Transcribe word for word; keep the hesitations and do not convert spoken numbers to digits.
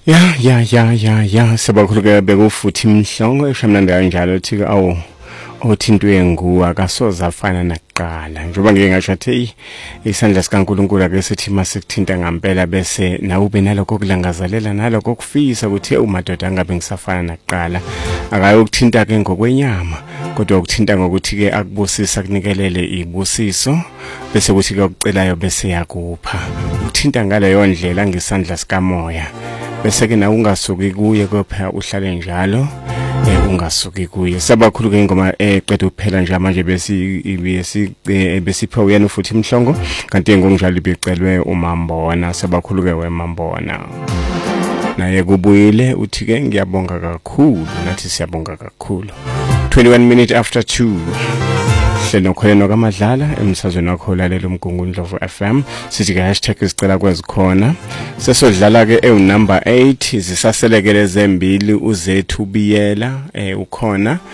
Ya ya ya ya ya sebakhuluke bekufuthi imhlongo eshamnandi kanjalo uthi awu othintwe nguwa akasoza afana nakuqala njengoba ngike ngasho athi isandla sikaNkuluNkulu ake sithi masikuthinta ngempela bese nawe ube naloko kulangazelela naloko kufisa ukuthi umadoda angabe ngisafana nakuqala akayokuthinta ke ngokwenyama kodwa ukuthinta ngokuthi ke akubusisa kunikelele ibusiso bese kuthi ke ukucelayo bese yakupha ukuthinta ngaleyo ndlela ngesandla sikamoya bese ke nawe ungasuki kuye kopha uhlale njalo eh ungasuki kuye sabakhulu ke ingoma eqeda ukuphela nje manje bese bese besipho uyena futhi imhlongo kanti ngonjalo ibicelwe uMambona sabakhulu ke weMambona naye kubuyile uthi ke ngiyabonga kakhulu nathi siyabonga kakhulu twenty-one minutes after two hlelo khona kaMadlala emsazweni wakho lalela umgungundlovu F M sithi ke hashtag isicela kwenza khona sesodlala ke e number eight zisaselekele zembili uzethu biyela eh ukhona